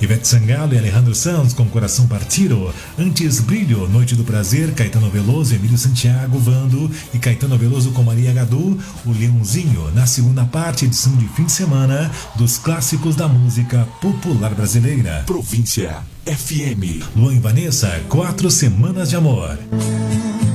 Ivete Sangalo e Alejandro Sanz com Coração Partido. Antes, Brilho, Noite do Prazer, Caetano Veloso, Emílio Santiago, Vando e Caetano Veloso com Maria Gadu, o Leãozinho, na segunda parte, edição de fim de semana dos clássicos da música popular brasileira. Província FM. Luan e Vanessa, 4 Semanas de Amor.